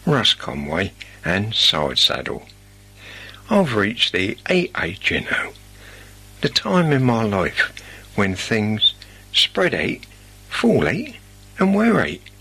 Russ Conway and Side Saddle. I've reached the 8 age, you know, the time in my life when things spread 8, fall 8, and wear 8.